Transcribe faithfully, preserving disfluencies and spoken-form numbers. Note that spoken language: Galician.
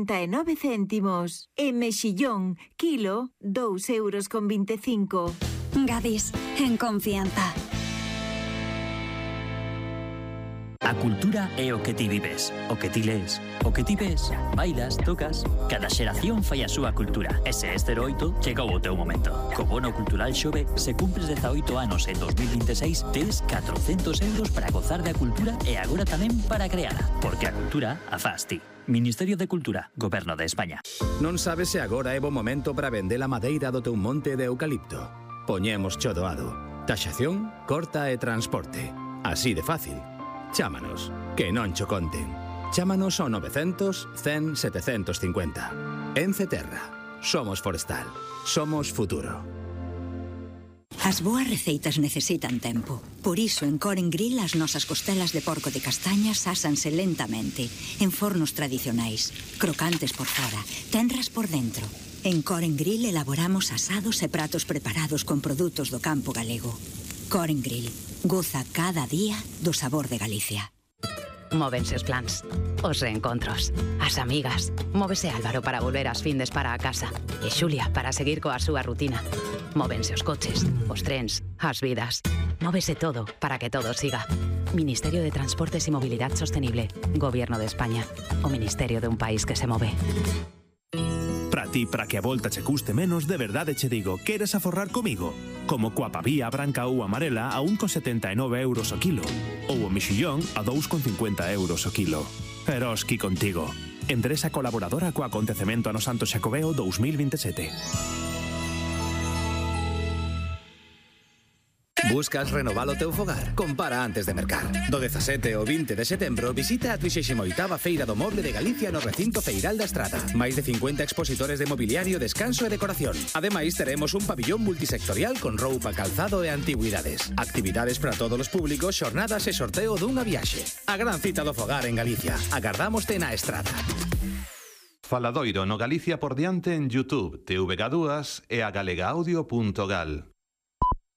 noventa e nove céntimos. E mexillón, kilo, dous euros con vinte e cinco. Gadis, en confianza. A cultura é o que ti vives, o que ti lees, o que ti ves, bailas, tocas. Cada xeración fai a súa cultura. E se este era oito, chegou o teu momento. Co bono cultural Xove, se cumpres dezaoito anos en dos mil veintiséis, tes catrocentos euros para gozar da cultura e agora tamén para creala. Porque a cultura a faz ti. Ministerio de Cultura, Goberno de España. Non sabes se agora é bo momento para vender a madeira do teu monte de eucalipto. Poñemos cho doado. Taxación, corta e transporte. Así de fácil. Chámanos, que non cho conten. Chámanos ao novecientos, cen, setecientos cincuenta. Ence Terra. Somos forestal. Somos futuro. As boas receitas necesitan tempo. Por iso, en Coren Grill, as nosas costelas de porco de castañas ásanse lentamente, en fornos tradicionais, crocantes por fora, tenras por dentro. En Coren Grill elaboramos asados e pratos preparados con produtos do campo galego. Coren Grill. Goza cada día do sabor de Galicia. Móvense os plans, os reencontros, as amigas. Móvese Álvaro para volver ás findes para a casa e Xulia para seguir coa súa rutina. Móvense os coches, os trens, as vidas. Móvese todo para que todo siga. Ministerio de Transportes e Mobilidad Sostenible. Gobierno de España. O ministerio de un país que se move. Para ti, para que a volta che custe menos, de verdade che digo, queres aforrar comigo? Como coa pavía branca ou amarela a un con setenta e nove euros o kilo. Ou o mexillón a dous con cincuenta euros o kilo. Eroski contigo. Empresa colaboradora co acontecemento ano Santo Xacobeo dous mil veintisiete. Buscas renovar o teu fogar? Compara antes de mercar. Do dezasete ao vinte de setembro visita a trixésima oitava Feira do Moble de Galicia no recinto Feiral da Estrada. Máis de cincuenta expositores de mobiliario, descanso e decoración. Ademais, teremos un pabillón multisectorial con roupa, calzado e antigüidades. Actividades para todos os públicos, xornadas e sorteo dunha viaxe. A gran cita do fogar en Galicia. Agardámoste na Estrada. Faladoiro no Galicia por diante en YouTube, T V G dúas e a galega audio punto gal.